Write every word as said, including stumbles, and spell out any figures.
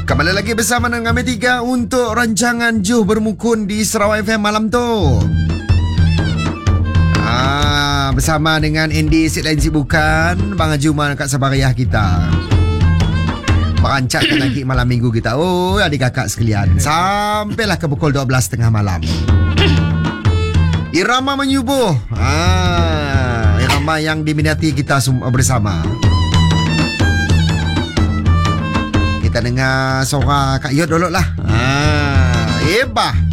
Kembali lagi bersama dengan kami tiga untuk rancangan Juh Bermukun di Sarawak F M malam tu. Ah, bersama dengan Andy Sit Lain Sit Bukan, Bang Ajuman kat Sabariah kita. Merancatkan lagi malam minggu kita. Oh, adik kakak sekalian. Sampailah ke pukul dua belas tiga puluh malam. Irama menyubuh. Ah, irama yang diminati kita semua bersama. Kita dengar suara Kak Yod dulu lah. Ah, hebah.